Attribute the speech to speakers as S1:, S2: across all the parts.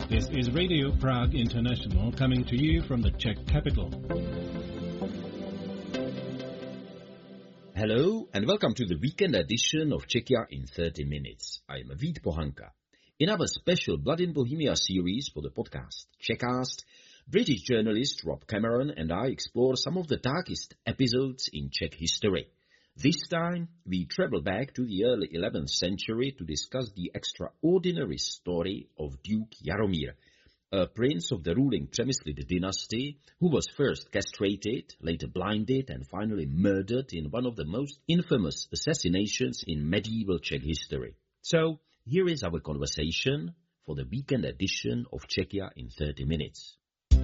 S1: This is Radio Prague International coming to you from the Czech capital.
S2: Hello and welcome to the weekend edition of Czechia in 30 minutes. I am Vít Pohanka. In our special Blood in Bohemia series for the podcast Czechcast, British journalist Rob Cameron and I explore some of the darkest episodes in Czech history. This time, we travel back to the early 11th century to discuss the extraordinary story of Duke Jaromír, a prince of the ruling Přemyslid dynasty who was first castrated, later blinded and finally murdered in one of the most infamous assassinations in medieval Czech history. So, here is our conversation for the weekend edition of Czechia in 30 minutes.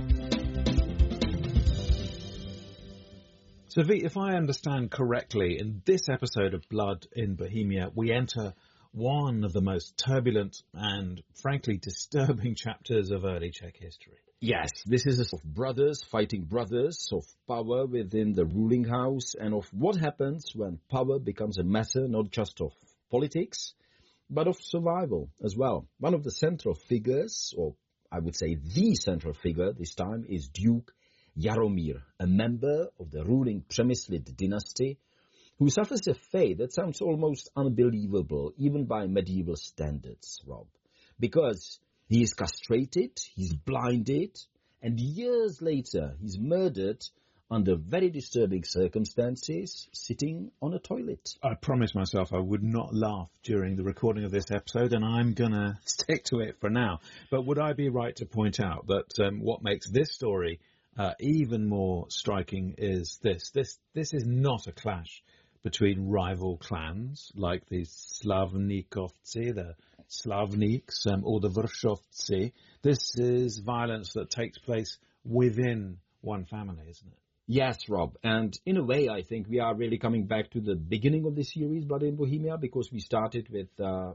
S3: So, Vít, if I understand correctly, in this episode of Blood in Bohemia, we enter one of the most turbulent and, frankly, disturbing chapters of early Czech history.
S2: Yes, this is of brothers fighting brothers, of power within the ruling house, and of what happens when power becomes a matter not just of politics, but of survival as well. One of the central figures, or I would say the central figure this time, is Duke Jaromír, a member of the ruling Přemyslid dynasty, who suffers a fate that sounds almost unbelievable, even by medieval standards, Rob. Because he is castrated, he's blinded, and years later he's murdered under very disturbing circumstances, sitting on a toilet.
S3: I promised myself I would not laugh during the recording of this episode, and I'm going to stick to it for now. But would I be right to point out that what makes this story even more striking is this. This is not a clash between rival clans like the Slavníkovci, the Slavníks, or the Vršovci. This is violence that takes place within one family, isn't it?
S2: Yes, Rob. And in a way, I think we are really coming back to the beginning of the series, Blood in Bohemia, because we started with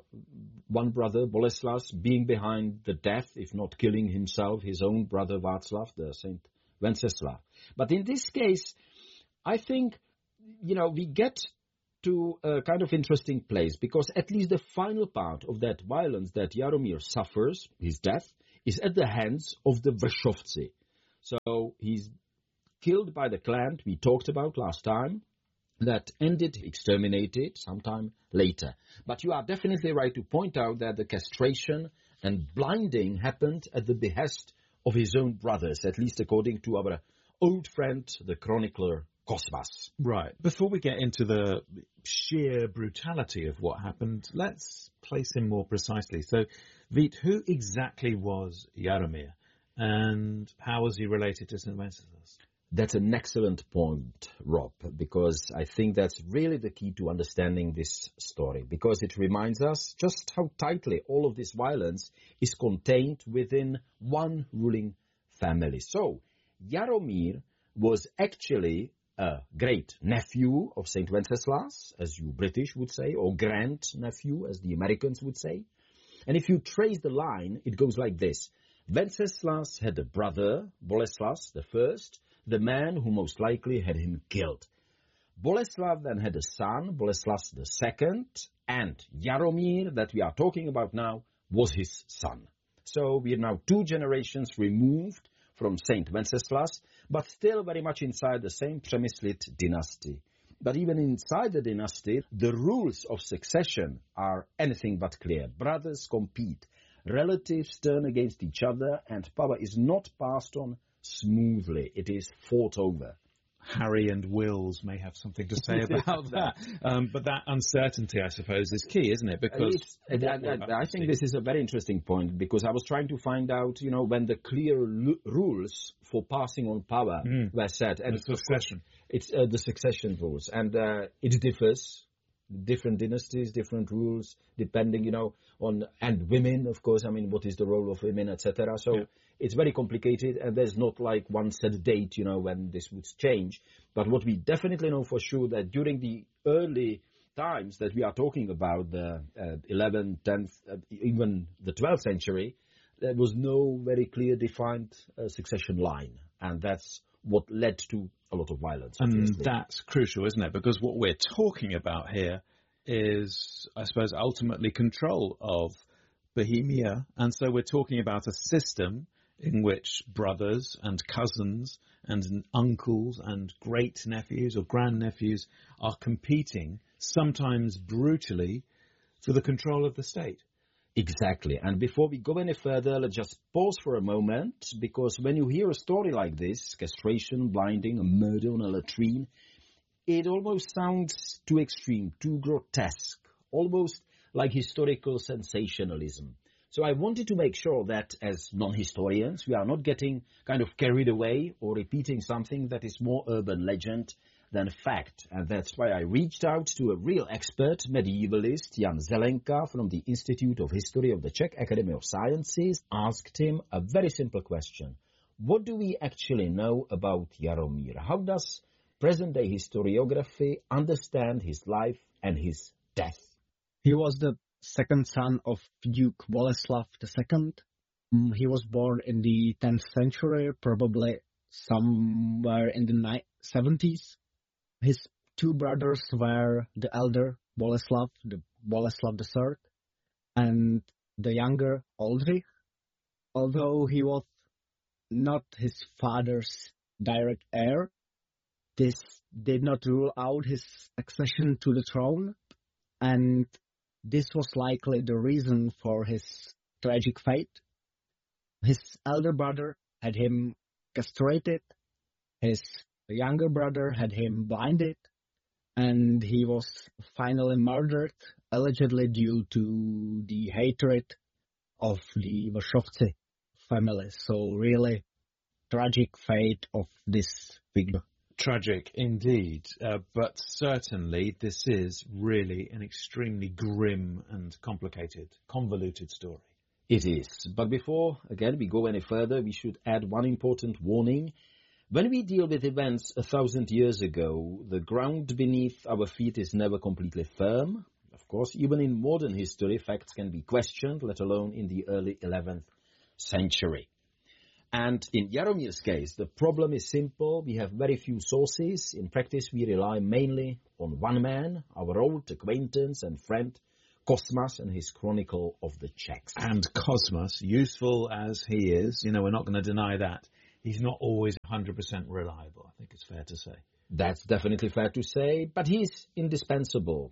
S2: one brother, Boleslas, being behind the death, if not killing himself, his own brother Václav, the Saint Wenceslav. But in this case, I think, we get to a kind of interesting place, because at least the final part of that violence that Jaromír suffers, his death, is at the hands of the Vršovci. So he's killed by the clan we talked about last time, that ended exterminated sometime later. But you are definitely right to point out that the castration and blinding happened at the behest of his own brothers, at least according to our old friend, the chronicler Kosmas.
S3: Right. Before we get into the sheer brutality of what happened, let's place him more precisely. So, Vít, who exactly was Jaromír, and how was he related to St. Wenceslas?
S2: That's an excellent point, Rob, because I think that's really the key to understanding this story, because it reminds us just how tightly all of this violence is contained within one ruling family. So, Jaromír was actually a great nephew of St. Wenceslas, as you British would say, or grand nephew, as the Americans would say. And if you trace the line, it goes like this. Wenceslas had a brother, Boleslas I, the man who most likely had him killed. Boleslav then had a son, Boleslas II, and Jaromír, that we are talking about now, was his son. So we are now 2 generations removed from Saint Wenceslas, but still very much inside the same Přemyslid dynasty. But even inside the dynasty, the rules of succession are anything but clear. Brothers compete, relatives turn against each other, and power is not passed on smoothly. It is fought over.
S3: Harry and Wills may have something to say about that. But that uncertainty, I suppose, is key, isn't it? Because
S2: I think this is a very interesting point, because I was trying to find out, when the clear rules for passing on power were set.
S3: And succession.
S2: It's the succession rules. And it differs. Different dynasties, different rules, depending, on, and women, of course, what is the role of women, etc. So it's very complicated, and there's not like one set date, when this would change. But what we definitely know for sure, that during the early times that we are talking about, the 11th, 10th, even the 12th century, there was no very clear defined succession line. And that's what led to a lot of violence.
S3: And that's crucial, isn't it? Because what we're talking about here is, I suppose, ultimately control of Bohemia. And so we're talking about a system in which brothers and cousins and uncles and great-nephews or grandnephews are competing, sometimes brutally, for the control of the state.
S2: Exactly. And before we go any further, let's just pause for a moment, because when you hear a story like this, castration, blinding, a murder on a latrine, it almost sounds too extreme, too grotesque, almost like historical sensationalism. So I wanted to make sure that as non-historians, we are not getting kind of carried away or repeating something that is more urban legend than fact. And that's why I reached out to a real expert, medievalist Jan Zelenka from the Institute of History of the Czech Academy of Sciences, asked him a very simple question. What do we actually know about Jaromír? How does present-day historiography understand his life and his death?
S4: He was the second son of Duke Boleslav II. He was born in the 10th century, probably somewhere in the 70s. His two brothers were the elder Boleslav, the Boleslav III, and the younger Oldřich. Although he was not his father's direct heir, this did not rule out his accession to the throne, and this was likely the reason for his tragic fate. His elder brother had him castrated, his younger brother had him blinded, and he was finally murdered, allegedly due to the hatred of the Wachowski family. So really tragic fate of this figure.
S3: Tragic indeed, but certainly this is really an extremely grim and complicated, convoluted story.
S2: It is. But before, again, we go any further, we should add one important warning. When we deal with events 1,000 years ago, the ground beneath our feet is never completely firm. Of course, even in modern history, facts can be questioned, let alone in the early 11th century. And in Jaromír's case, the problem is simple. We have very few sources. In practice, we rely mainly on one man, our old acquaintance and friend, Cosmas, and his Chronicle of the Czechs.
S3: And Cosmas, useful as he is, we're not going to deny that, he's not always 100% reliable, I think it's fair to say.
S2: That's definitely fair to say, but he's indispensable.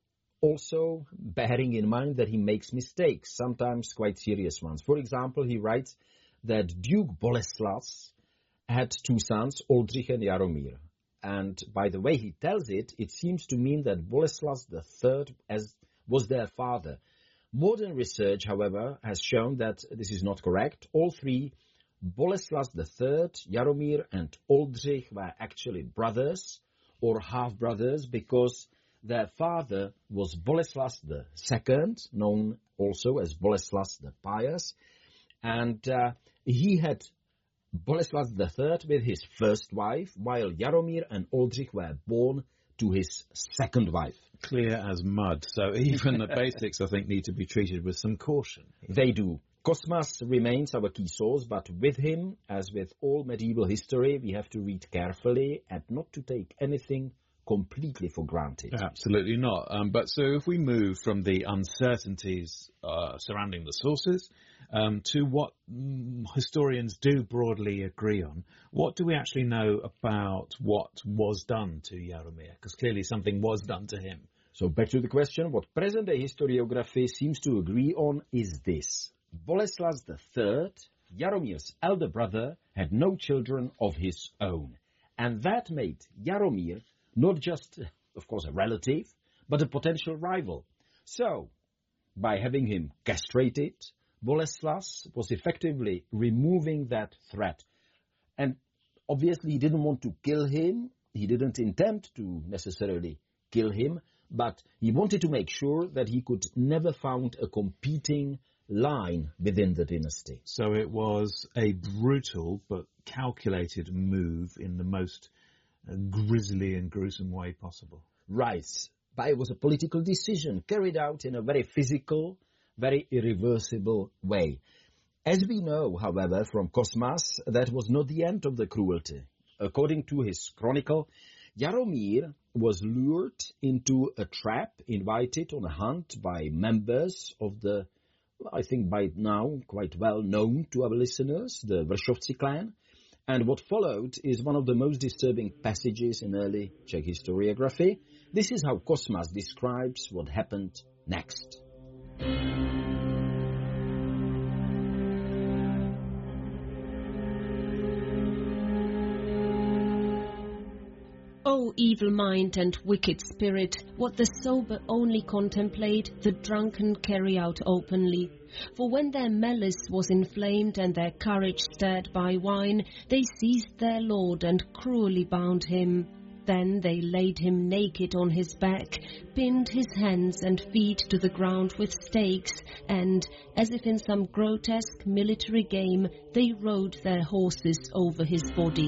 S2: Also, bearing in mind that he makes mistakes, sometimes quite serious ones. For example, he writes that Duke Boleslav had two sons, Oldřich and Jaromír. And by the way he tells it, it seems to mean that Boleslav III was their father. Modern research, however, has shown that this is not correct. All three, Boleslav III, Jaromír, and Oldřich, were actually brothers or half-brothers because their father was Boleslav II, known also as Boleslav the Pious, and he had Boleslav III with his first wife, while Jaromír and Oldřich were born to his second wife.
S3: Clear as mud. So even the basics, I think, need to be treated with some caution.
S2: They do. Cosmas remains our key source, but with him, as with all medieval history, we have to read carefully and not to take anything completely for granted.
S3: Absolutely not. But so if we move from the uncertainties surrounding the sources to what historians do broadly agree on, what do we actually know about what was done to Jaromír? Because clearly something was done to him.
S2: So back to the question, what present-day historiography seems to agree on is this. Boleslav III, Jaromír's elder brother, had no children of his own. And that made Jaromír not just, of course, a relative, but a potential rival. So, by having him castrated, Boleslav was effectively removing that threat. And obviously he didn't want to kill him. He didn't intend to necessarily kill him, but he wanted to make sure that he could never found a competing line within the dynasty.
S3: So it was a brutal but calculated move in the most grisly and gruesome way possible.
S2: Right. But it was a political decision carried out in a very physical, very irreversible way. As we know, however, from Cosmas, that was not the end of the cruelty. According to his chronicle, Jaromír was lured into a trap, invited on a hunt by members of the I think by now quite well known to our listeners, the Vršovci clan. And what followed is one of the most disturbing passages in early Czech historiography. This is how Cosmas describes what happened next.
S5: O evil mind and wicked spirit, what the sober only contemplate, the drunken carry out openly. For when their malice was inflamed and their courage stirred by wine, they seized their lord and cruelly bound him. Then they laid him naked on his back, pinned his hands and feet to the ground with stakes, and, as if in some grotesque military game, they rode their horses over his body.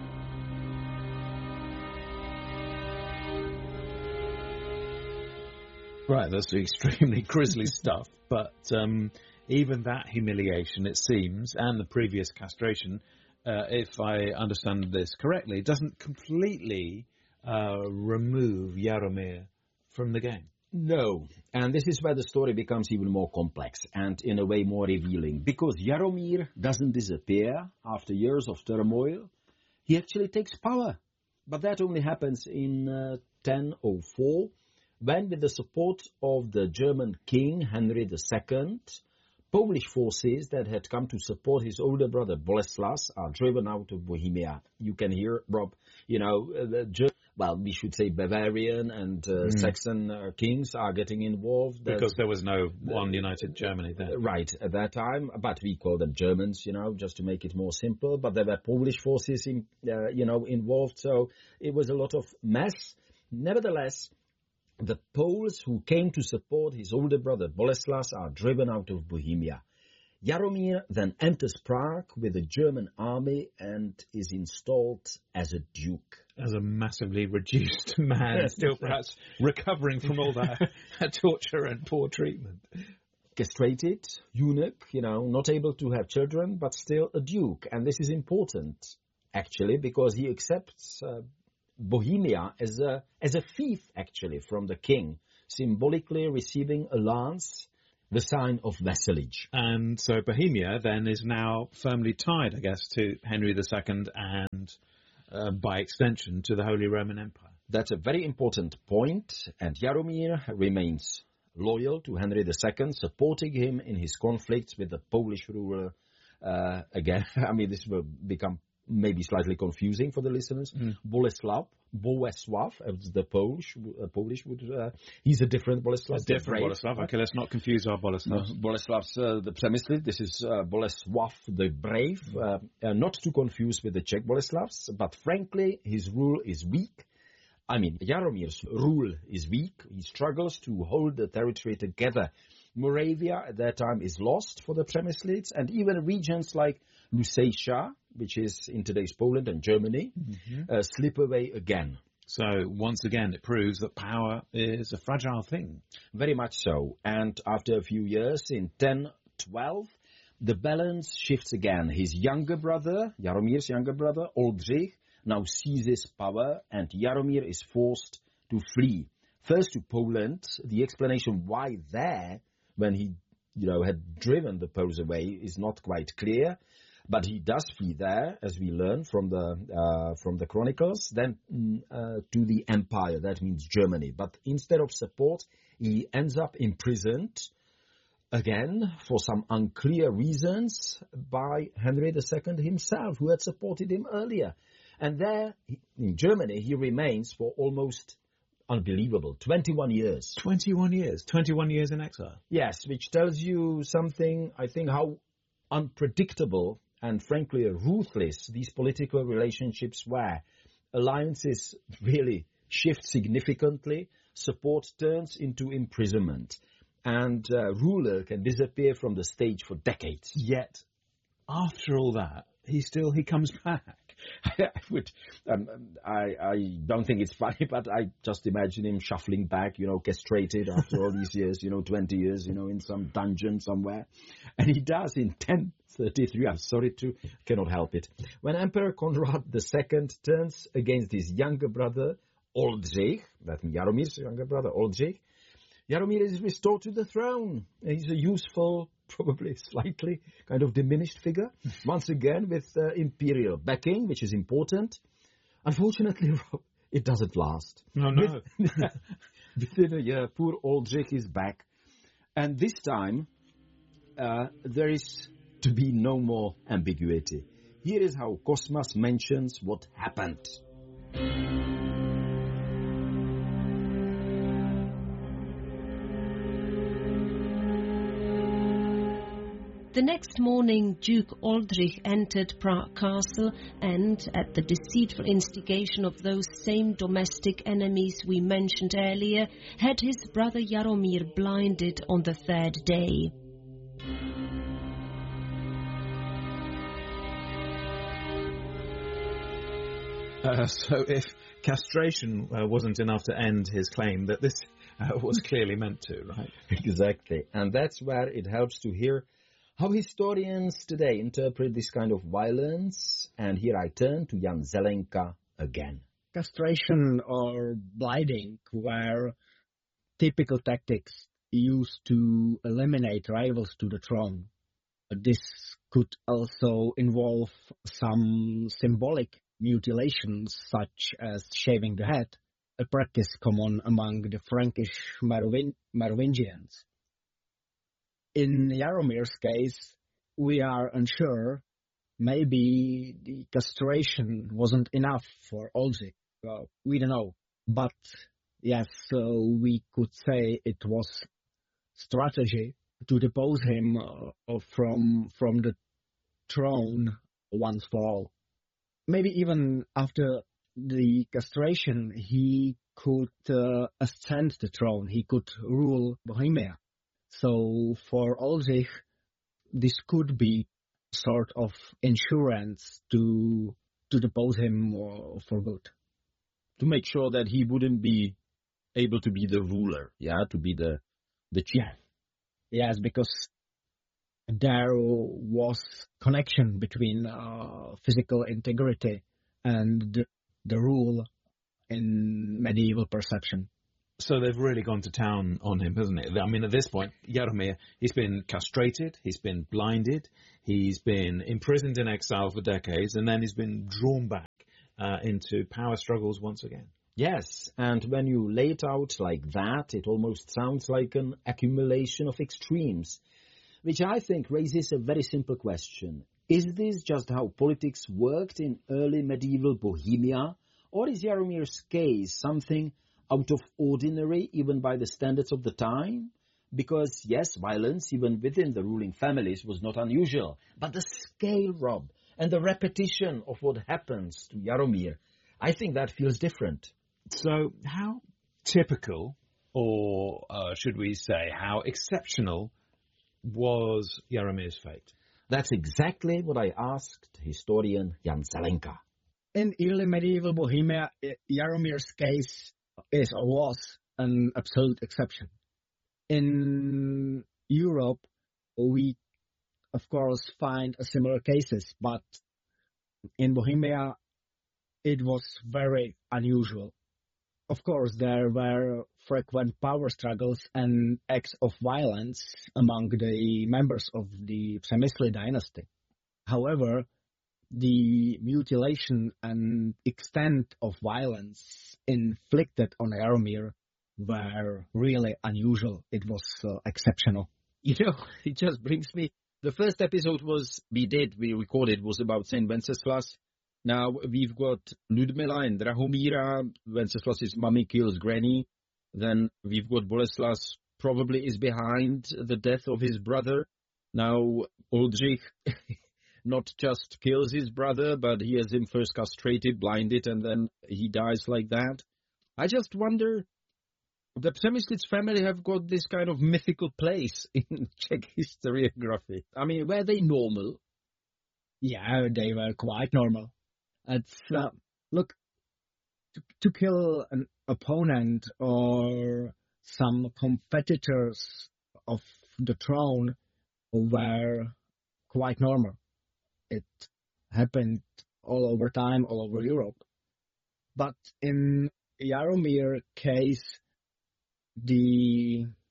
S3: Right, that's extremely grisly stuff. But even that humiliation, it seems, and the previous castration, if I understand this correctly, doesn't completely remove Jaromír from the game.
S2: No, and this is where the story becomes even more complex and in a way more revealing. Because Jaromír doesn't disappear after years of turmoil, he actually takes power. But that only happens in 1004, when with the support of the German king Henry II, Polish forces that had come to support his older brother Boleslas are driven out of Bohemia. You can hear, Rob, we should say Bavarian and Saxon kings are getting involved.
S3: Because there was no one united Germany there.
S2: Right, at that time, but we call them Germans, just to make it more simple. But there were Polish forces, involved, so it was a lot of mess. Nevertheless, the Poles who came to support his older brother Boleslas are driven out of Bohemia. Jaromír then enters Prague with a German army and is installed as a duke.
S3: As a massively reduced man, still perhaps recovering from all that torture and poor treatment.
S2: Castrated, eunuch, not able to have children, but still a duke. And this is important, actually, because he accepts Bohemia as a fief, actually, from the king, symbolically receiving a lance, the sign of vassalage.
S3: And so Bohemia then is now firmly tied, I guess, to Henry II and, by extension, to the Holy Roman Empire.
S2: That's a very important point, and Jaromír remains loyal to Henry II, supporting him in his conflicts with the Polish ruler. Again, this will become maybe slightly confusing for the listeners. Bolesław, as the Polish would, he's a different Bolesław.
S3: Different Bolesław. Okay, let's not confuse our Bolesławs.
S2: Bolesław's the Přemysl. This is Bolesław the Brave, not to confuse with the Czech Boleslavs, but frankly, his rule is weak. Jaromír's rule is weak. He struggles to hold the territory together. Moravia at that time is lost for the Přemyslids, and even regions like Lusatia, which is in today's Poland and Germany, slip away again.
S3: So once again, it proves that power is a fragile thing.
S2: Very much so. And after a few years, in 1012, the balance shifts again. His younger brother, Jaromír's younger brother, Oldřich, now seizes power, and Jaromír is forced to flee. First to Poland. The explanation why there, when he had driven the Poles away, is not quite clear. But he does flee there, as we learn from the chronicles, then to the empire, that means Germany. But instead of support, he ends up imprisoned, again, for some unclear reasons, by Henry II himself, who had supported him earlier. And there, in Germany, he remains for almost, unbelievable, 21 years.
S3: 21 years? 21 years in exile?
S2: Yes, which tells you something, I think, how unpredictable and frankly ruthless these political relationships were. Alliances really shift significantly, support turns into imprisonment, and ruler can disappear from the stage for decades.
S3: Yet, after all that, he comes back.
S2: I don't think it's funny, but I just imagine him shuffling back, castrated after all these years, 20 years, in some dungeon somewhere. And he does in 1033, cannot help it. When Emperor Conrad II turns against his younger brother, Oldřich, that means Jaromír's younger brother, Oldřich, Jaromir is restored to the throne. He's a useful, probably slightly kind of diminished figure, once again with imperial backing, which is important. Unfortunately, Rob, it doesn't last.
S3: No.
S2: Within a year, poor Oldřich is back. And this time, there is to be no more ambiguity. Here is how Cosmas mentions what happened.
S5: The next morning, Duke Oldřich entered Prague Castle and, at the deceitful instigation of those same domestic enemies we mentioned earlier, had his brother Jaromír blinded on the third day.
S3: So if castration wasn't enough to end his claim, that this was clearly meant to, right?
S2: Exactly. And that's where it helps to hear how historians today interpret this kind of violence. And here I turn to Jan Zelenka again.
S4: Castration or blinding were typical tactics used to eliminate rivals to the throne. This could also involve some symbolic mutilations, such as shaving the head, a practice common among the Frankish Merovingians. In Jaromir's case, we are unsure. Maybe the castration wasn't enough for Oldřich. We don't know. But yes, we could say it was strategy to depose him from the throne once for all. Maybe even after the castration, he could ascend the throne. He could rule Bohemia. So for Oldřich, this could be sort of insurance to depose him for good.
S6: To make sure that he wouldn't be able to be the ruler, to be the chief.
S4: Yes, because there was connection between physical integrity and the rule in medieval perception.
S3: So they've really gone to town on him, hasn't it? I mean, at this point, Jaromír, he's been castrated, he's been blinded, he's been imprisoned in exile for decades, and then he's been drawn back into power struggles once again.
S2: Yes, and when you lay it out like that, it almost sounds like an accumulation of extremes, which I think raises a very simple question. Is this just how politics worked in early medieval Bohemia, or is Jaromir's case something out of ordinary, even by the standards of the time? Because, yes, violence, even within the ruling families, was not unusual. But the scale, Rob, and the repetition of what happens to Jaromír, I think that feels different.
S3: So how typical, or should we say, how exceptional was Jaromir's fate?
S2: That's exactly what I asked historian Jan Zelenka.
S4: In early medieval Bohemia, Jaromir's case is or was an absolute exception. In Europe, we, of course, find similar cases, but in Bohemia, it was very unusual. Of course, there were frequent power struggles and acts of violence among the members of the Přemysly dynasty. However, the mutilation and extent of violence inflicted on Jaromír were really unusual. It was exceptional.
S6: You know, it just brings me... The first episode we recorded was about Saint Wenceslas. Now we've got Ludmila and Drahomíra. Wenceslas's mummy kills Granny. Then we've got Boleslas probably is behind the death of his brother. Now Oldřich not just kills his brother, but he has him first castrated, blinded, and then he dies like that. I just wonder, the Přemyslids family have got this kind of mythical place in Czech historiography. I mean, were they normal?
S4: Yeah, they were quite normal. It's, look, to kill an opponent or some competitors of the throne were quite normal. It happened all over time, all over Europe. But in Jaromír's case, the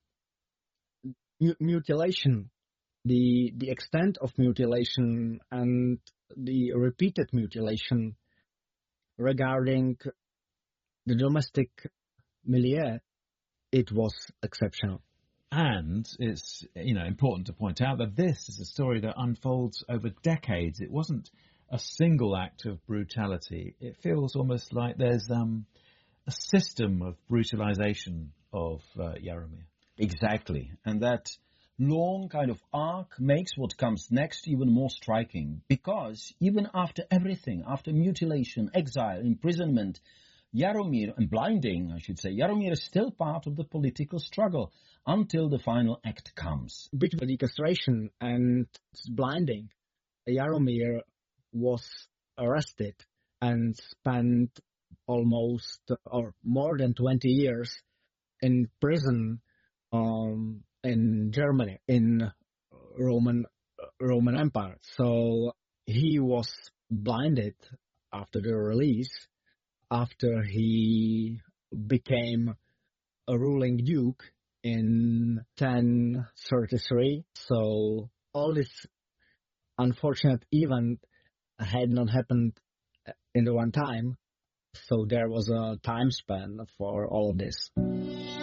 S4: mutilation, the extent of mutilation and the repeated mutilation regarding the domestic milieu, it was exceptional.
S3: And it's important to point out that this is a story that unfolds over decades. It wasn't a single act of brutality. It feels almost like there's a system of brutalization of Jaromir.
S2: Exactly. And that long kind of arc makes what comes next even more striking, because even after everything, after mutilation, exile, imprisonment, Jaromir, and blinding, I should say, Jaromir is still part of the political struggle until the final act comes.
S4: Between the castration and blinding, Jaromir was arrested and spent almost or more than 20 years in prison in Germany, in Roman Empire. So he was blinded after the release, after he became a ruling duke in 1033. So all this unfortunate event had not happened in the one time. So there was a time span for all of this.